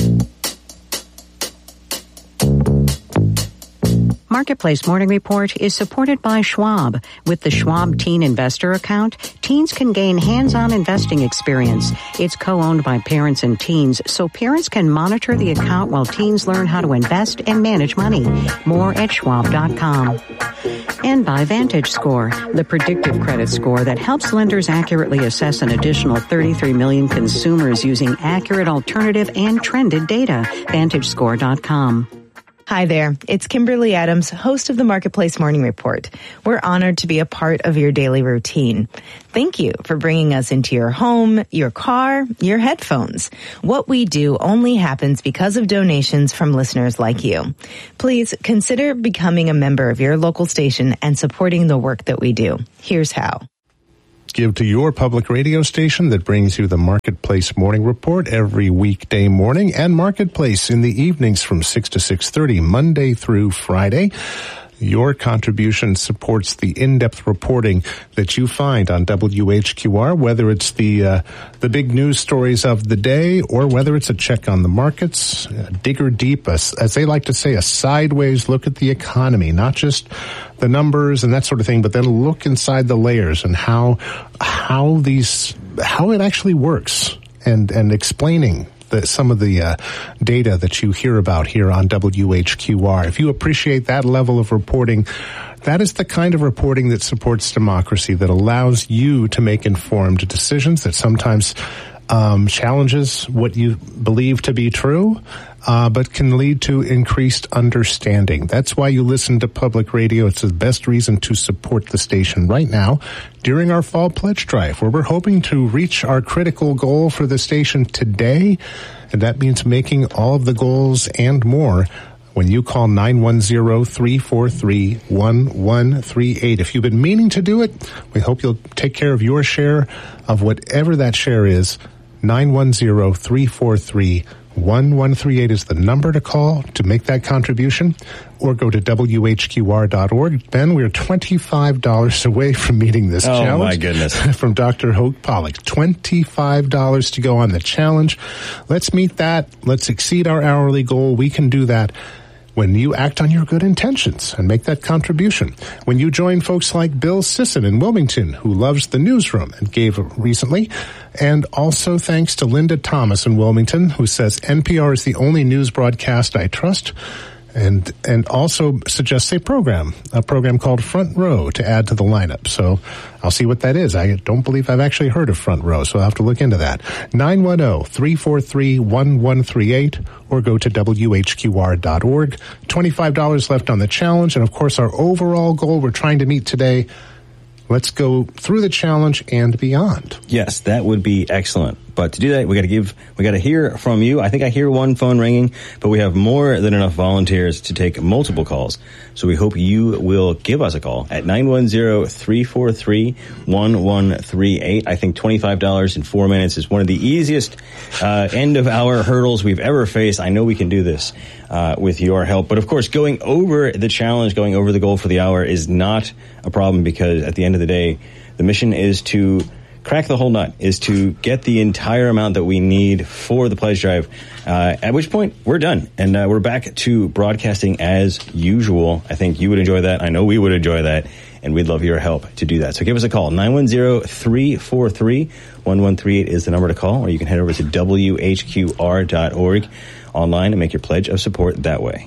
V: Marketplace Morning Report is supported by Schwab. With the Schwab Teen Investor account, teens can gain hands-on investing experience. It's co-owned by parents and teens, so parents can monitor the account while teens learn how to invest and manage money. More at schwab dot com. And by VantageScore, the predictive credit score that helps lenders accurately assess an additional thirty-three million consumers using accurate alternative and trended data. Vantage Score dot com.
A: Hi there. It's Kimberly Adams, host of the Marketplace Morning Report. We're honored to be a part of your daily routine. Thank you for bringing us into your home, your car, your headphones. What we do only happens because of donations from listeners like you. Please consider becoming a member of your local station and supporting the work that we do. Here's how.
H: Give to your public radio station that brings you the Marketplace Morning Report every weekday morning and Marketplace in the evenings from six to six thirty, Monday through Friday. Your contribution supports the in-depth reporting that you find on W H Q R, whether it's the uh, the big news stories of the day or whether it's a check on the markets, a digger deep, a, as they like to say, a sideways look at the economy, not just the numbers and that sort of thing, but then look inside the layers and how how these how it actually works and and explaining The, some of the uh, data that you hear about here on W H Q R. If you appreciate that level of reporting, that is the kind of reporting that supports democracy, that allows you to make informed decisions, that sometimes um, challenges what you believe to be true, uh, but can lead to increased understanding. That's why you listen to public radio. It's the best reason to support the station right now during our fall pledge drive, where we're hoping to reach our critical goal for the station today. And that means making all of the goals and more when you call nine one zero, three four three, one one three eight. If you've been meaning to do it, we hope you'll take care of your share of whatever that share is. nine one zero, three four three, one one three eight is the number to call to make that contribution, or go to W H Q R dot org. Ben, we're twenty-five dollars away from meeting this
I: oh,
H: challenge.
I: Oh, my goodness.
H: From Doctor Hoke Pollock. twenty-five dollars to go on the challenge. Let's meet that. Let's exceed our hourly goal. We can do that when you act on your good intentions and make that contribution. When you join folks like Bill Sisson in Wilmington, who loves the newsroom and gave recently, and also thanks to Linda Thomas in Wilmington, who says N P R is the only news broadcast I trust, and and also suggests a program, a program called Front Row to add to the lineup. So I'll see what that is. I don't believe I've actually heard of Front Row, so I'll have to look into that. nine one zero, three four three, one one three eight, or go to W H Q R dot org. twenty-five dollars left on the challenge, and of course our overall goal we're trying to meet today. Let's go through the challenge and beyond.
I: Yes, that would be excellent. But to do that, we got to give, we got to hear from you. I think I hear one phone ringing, but we have more than enough volunteers to take multiple calls. So we hope you will give us a call at nine one zero, three four three, one one three eight. I think twenty-five dollars in four minutes is one of the easiest uh, end of hour hurdles we've ever faced. I know we can do this uh, with your help. But of course, going over the challenge, going over the goal for the hour is not a problem, because at the end of the day, the mission is to crack the whole nut, is to get the entire amount that we need for the pledge drive, uh, at which point we're done. And uh, we're back to broadcasting as usual. I think you would enjoy that. I know we would enjoy that. And we'd love your help to do that. So give us a call. nine one zero, three four three, one one three eight is the number to call. Or you can head over to W H Q R dot org online and make your pledge of support that way.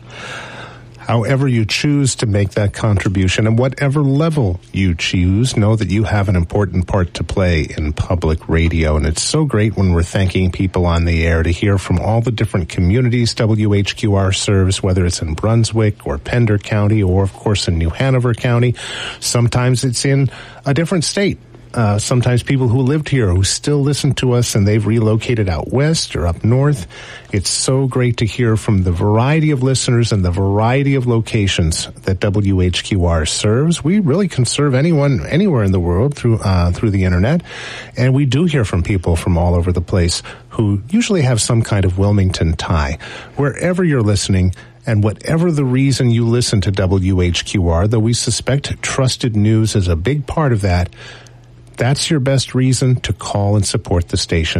H: However you choose to make that contribution, and whatever level you choose, know that you have an important part to play in public radio. And it's so great when we're thanking people on the air to hear from all the different communities W H Q R serves, whether it's in Brunswick or Pender County or, of course, in New Hanover County. Sometimes it's in a different state. Uh, sometimes people who lived here who still listen to us and they've relocated out west or up north. It's so great to hear from the variety of listeners and the variety of locations that W H Q R serves. We really can serve anyone anywhere in the world through uh, through the internet, and we do hear from people from all over the place who usually have some kind of Wilmington tie. Wherever you're listening, and whatever the reason you listen to W H Q R, though we suspect trusted news is a big part of that, that's your best reason to call and support the station.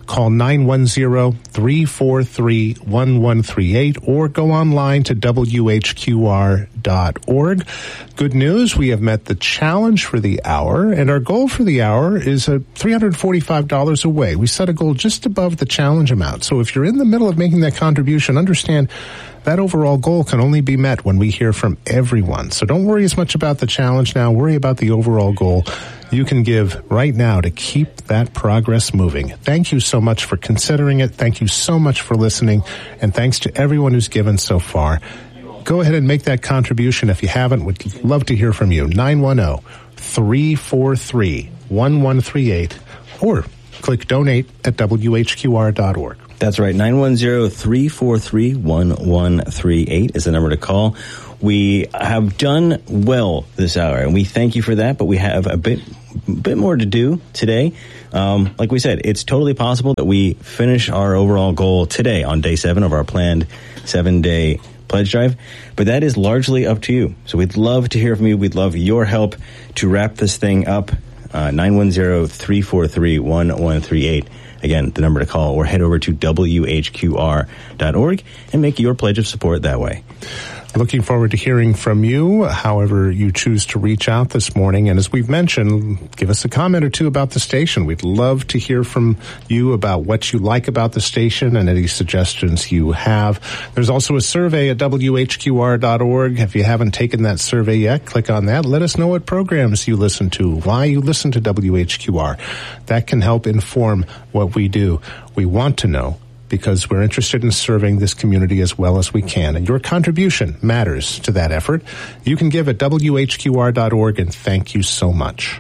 H: Call nine one zero, three four three, one one three eight or go online to W H Q R dot org. Good news, we have met the challenge for the hour, and our goal for the hour is a three hundred forty-five dollars away. We set a goal just above the challenge amount. So if you're in the middle of making that contribution, understand that overall goal can only be met when we hear from everyone. So don't worry as much about the challenge now. Worry about the overall goal you can give right now to keep that progress moving. Thank you so much for considering it. Thank you so much for listening. And thanks to everyone who's given so far. Go ahead and make that contribution if you haven't. We'd love to hear from you. nine one zero, three four three, one one three eight or click donate at W H Q R dot org.
I: That's right. nine one zero, three four three, one one three eight is the number to call. We have done well this hour, and we thank you for that, but we have a bit bit more to do today. Um, like we said, it's totally possible that we finish our overall goal today on day seven of our planned seven-day pledge drive, but that is largely up to you. So we'd love to hear from you. We'd love your help to wrap this thing up. Uh, nine one zero, three four three, one one three eight. Again, the number to call, or head over to W H Q R dot org and make your pledge of support that way.
H: Looking forward to hearing from you, however you choose to reach out this morning. And as we've mentioned, give us a comment or two about the station. We'd love to hear from you about what you like about the station and any suggestions you have. There's also a survey at W H Q R dot org. If you haven't taken that survey yet, click on that. Let us know what programs you listen to, why you listen to W H Q R. That can help inform what we do. We want to know, because we're interested in serving this community as well as we can. And your contribution matters to that effort. You can give at W H Q R dot org, and thank you so much.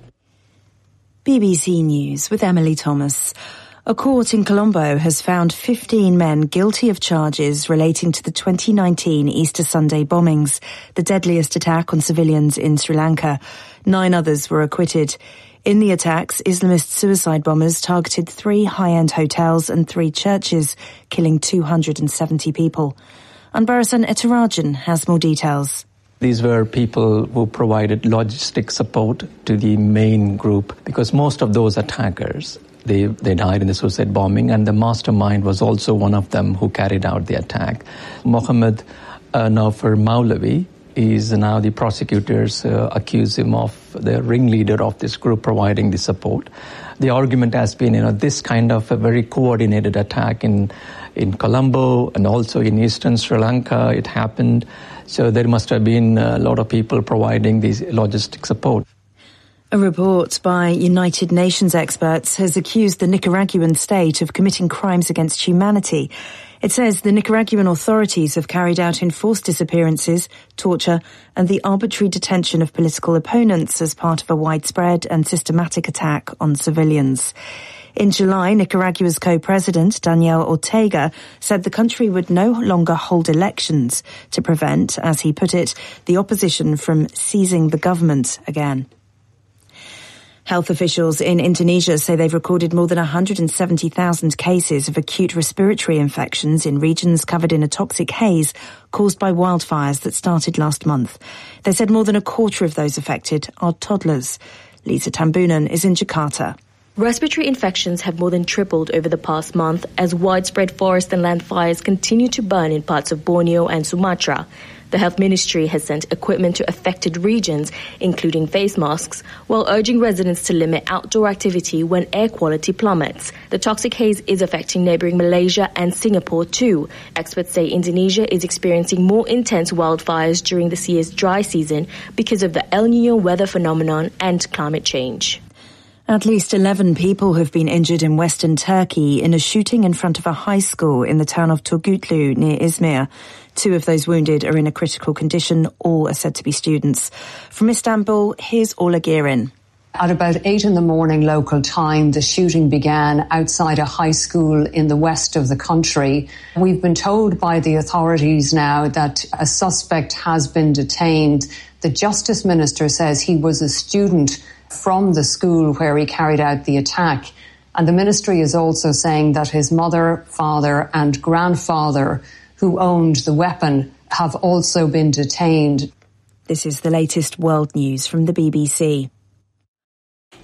D: B B C News with Emily Thomas. A court in Colombo has found fifteen men guilty of charges relating to the twenty nineteen Easter Sunday bombings, the deadliest attack on civilians in Sri Lanka. Nine others were acquitted. In the attacks, Islamist suicide bombers targeted three high-end hotels and three churches, killing two hundred seventy people. Anbarasan Etarajan has more details.
E: These were people who provided logistic support to the main group, because most of those attackers, they, they died in the suicide bombing, and the mastermind was also one of them who carried out the attack. Mohammed uh, Naufar Maulavi is now the prosecutors uh, accuse him of the ringleader of this group providing the support. The argument has been, you know, this kind of a very coordinated attack in in Colombo and also in eastern Sri Lanka, it happened. So there must have been a lot of people providing these logistic support.
D: A report by United Nations experts has accused the Nicaraguan state of committing crimes against humanity. It says the Nicaraguan authorities have carried out enforced disappearances, torture, and the arbitrary detention of political opponents as part of a widespread and systematic attack on civilians. In July, Nicaragua's co-president, Daniel Ortega, said the country would no longer hold elections to prevent, as he put it, the opposition from seizing the government again. Health officials in Indonesia say they've recorded more than one hundred seventy thousand cases of acute respiratory infections in regions covered in a toxic haze caused by wildfires that started last month. They said more than a quarter of those affected are toddlers. Lisa Tambunan is in Jakarta.
F: Respiratory infections have more than tripled over the past month as widespread forest and land fires continue to burn in parts of Borneo and Sumatra. The Health Ministry has sent equipment to affected regions, including face masks, while urging residents to limit outdoor activity when air quality plummets. The toxic haze is affecting neighboring Malaysia and Singapore too. Experts say Indonesia is experiencing more intense wildfires during this year's dry season because of the El Niño weather phenomenon and climate change.
D: At least eleven people have been injured in western Turkey in a shooting in front of a high school in the town of Turgutlu near Izmir. Two of those wounded are in a critical condition. All are said to be students. From Istanbul, here's Ola Girin.
L: At about eight in the morning local time, the shooting began outside a high school in the west of the country. We've been told by the authorities now that a suspect has been detained. The Justice Minister says he was a student from the school where he carried out the attack. And the ministry is also saying that his mother, father and grandfather, who owned the weapon, have also been detained.
D: This is the latest world news from the B B C.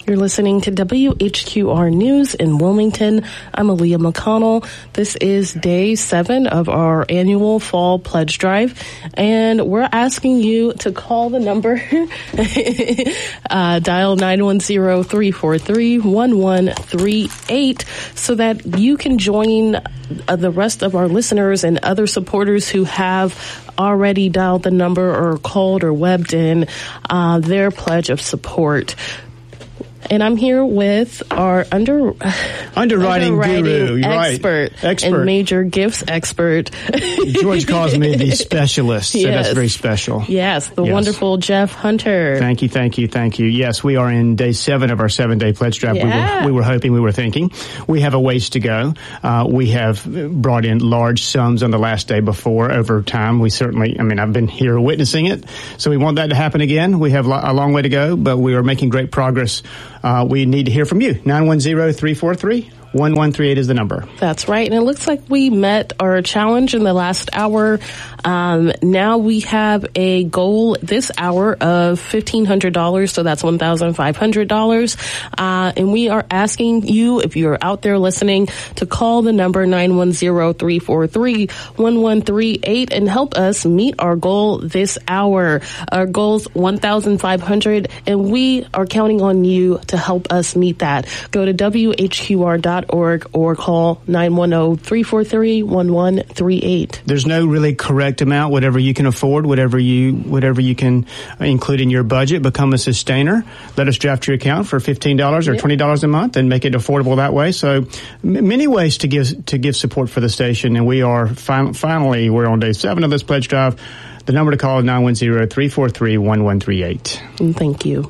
B: You're listening to W H Q R News in Wilmington. I'm Aaliyah McConnell. This is day seven of our annual fall pledge drive, and we're asking you to call the number, uh, dial nine one zero, three four three, one one three eight so that you can join uh, the rest of our listeners and other supporters who have already dialed the number or called or webbed in uh, their pledge of support. And I'm here with our under
J: underwriting, underwriting guru, You're
B: expert,
J: right. expert,
B: and major gifts expert.
J: George calls me the specialist, so yes. That's very special.
B: Yes, the
J: yes.
B: wonderful Jeff Hunter.
J: Thank you, thank you, thank you. Yes, we are in day seven of our seven-day pledge drive.
B: Yeah.
J: We, were, we were hoping, we were thinking. We have a ways to go. Uh, we have brought in large sums on the last day before. Over time, we certainly, I mean, I've been here witnessing it, so we want that to happen again. We have a long way to go, but we are making great progress. Uh, we need to hear from you. nine one zero, three four three, one one three eight is the number.
B: That's right. And it looks like we met our challenge in the last hour. Um, now we have a goal this hour of fifteen hundred dollars. So that's one thousand five hundred dollars. Uh, and we are asking you, if you're out there listening, to call the number nine one zero, three four three, one one three eight and help us meet our goal this hour. Our goal's one thousand five hundred dollars, and we are counting on you to help us meet that. Go to W H Q R dot org or call nine one zero, three four three, one one three eight.
J: There's no really correct amount. Whatever you can afford, whatever you whatever you can include in your budget, become a sustainer. Let us draft your account for fifteen dollars or yep. twenty dollars a month and make it affordable that way. So m- many ways to give to give support for the station, and we are fin- finally we're on day seven of this pledge drive. The number to call is nine one zero, three four three, one one three eight.
B: Thank you.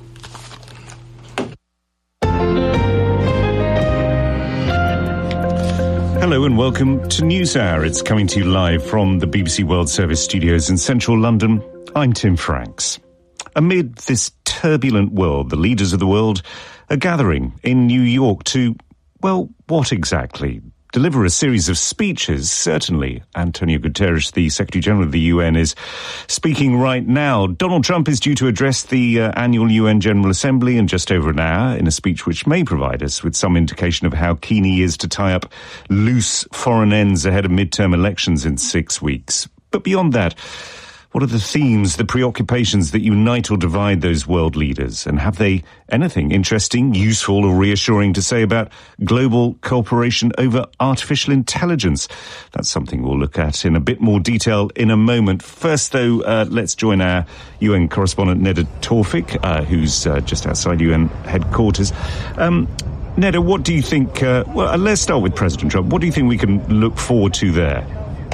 K: Hello and welcome to NewsHour. It's coming to you live from the B B C World Service studios in central London. I'm Tim Franks. Amid this turbulent world, the leaders of the world are gathering in New York to, well, what exactly? Deliver a series of speeches, certainly. Antonio Guterres, the Secretary General of the U N, is speaking right now. Donald Trump is due to address the uh, annual U N General Assembly in just over an hour in a speech which may provide us with some indication of how keen he is to tie up loose foreign ends ahead of midterm elections in six weeks. But beyond that, what are the themes, the preoccupations that unite or divide those world leaders? And have they anything interesting, useful or reassuring to say about global cooperation over artificial intelligence? That's something we'll look at in a bit more detail in a moment. First, though, uh, let's join our U N correspondent, Neda Tawfik, uh, who's uh, just outside U N headquarters. Um, Neda, what do you think, uh, well, uh, let's start with President Trump. What do you think we can look forward to there?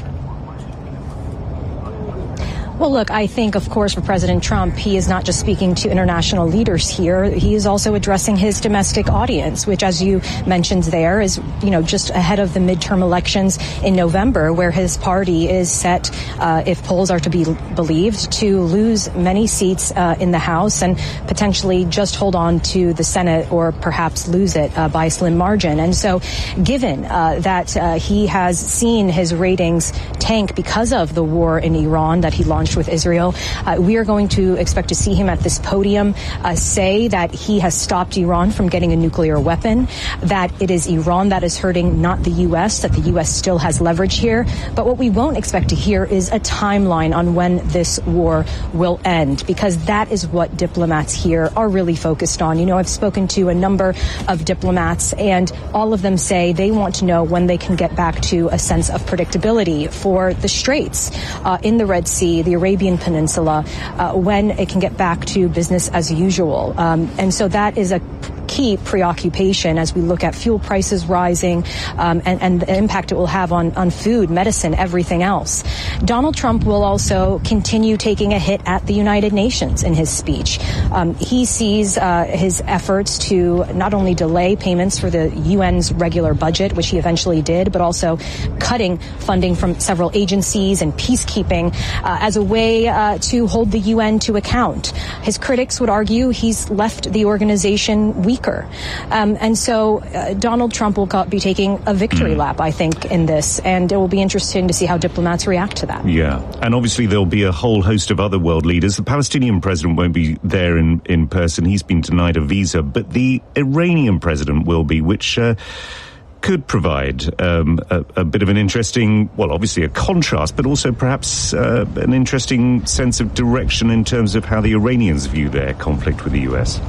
M: Well, look, I think, of course, for President Trump, he is not just speaking to international leaders here. He is also addressing his domestic audience, which, as you mentioned there, is, you know, just ahead of the midterm elections in November, where his party is set, uh, if polls are to be believed, to lose many seats uh, in the House and potentially just hold on to the Senate or perhaps lose it uh, by a slim margin. And so given uh, that uh, he has seen his ratings tank because of the war in Iran that he launched with Israel, uh, we are going to expect to see him at this podium uh, say that he has stopped Iran from getting a nuclear weapon, that it is Iran that is hurting, not the U S, that the U S still has leverage here. But what we won't expect to hear is a timeline on when this war will end, because that is what diplomats here are really focused on. You know, I've spoken to a number of diplomats, and all of them say they want to know when they can get back to a sense of predictability for the Straits uh, in the Red Sea, the Arabian Peninsula, uh, when it can get back to business as usual. Um, and so that is a key preoccupation as we look at fuel prices rising um, and, and the impact it will have on, on food, medicine, everything else. Donald Trump will also continue taking a hit at the United Nations in his speech. Um, he sees uh, his efforts to not only delay payments for the U N's regular budget, which he eventually did, but also cutting funding from several agencies and peacekeeping uh, as a way uh, to hold the U N to account. His critics would argue he's left the organization weaker blocker. Um, and so uh, Donald Trump will be taking a victory mm. lap, I think, in this, and it will be interesting to see how diplomats react to that.
K: Yeah, and obviously there'll be a whole host of other world leaders. The Palestinian president won't be there in, in person. He's been denied a visa, but the Iranian president will be, which uh, could provide um, a, a bit of an interesting, well, obviously a contrast, but also perhaps uh, an interesting sense of direction in terms of how the Iranians view their conflict with the U S.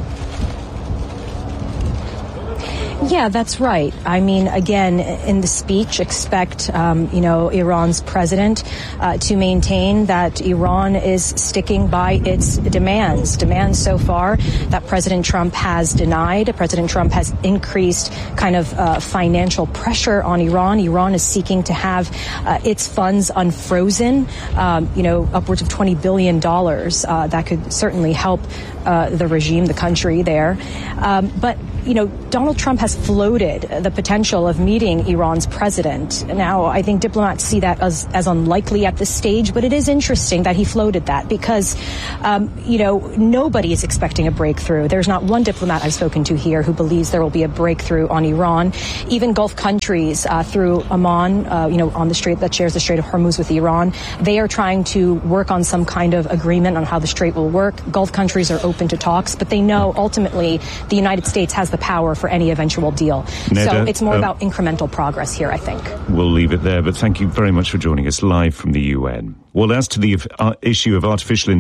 M: Yeah, that's right. I mean, again, in the speech, expect, um, you know, Iran's president uh, to maintain that Iran is sticking by its demands. Demands so far that President Trump has denied. President Trump has increased kind of uh, financial pressure on Iran. Iran is seeking to have uh, its funds unfrozen, um, you know, upwards of twenty billion dollars. Uh, that could certainly help uh, the regime, the country there. Um, but You know, Donald Trump has floated the potential of meeting Iran's president. Now, I think diplomats see that as, as unlikely at this stage, but it is interesting that he floated that because, um, you know, nobody is expecting a breakthrough. There's not one diplomat I've spoken to here who believes there will be a breakthrough on Iran. Even Gulf countries uh, through Oman, uh, you know, on the strait that shares the Strait of Hormuz with Iran, they are trying to work on some kind of agreement on how the strait will work. Gulf countries are open to talks, but they know ultimately the United States has the power for any eventual deal. Neda, so it's more uh, about incremental progress here, I think.
K: We'll leave it there, but thank you very much for joining us live from the U N. Well, as to the uh, issue of artificial